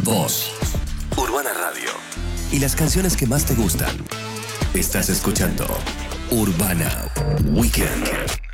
Voz, Urbana Radio. Y las canciones que más te gustan. Estás escuchando Urbana Weekend.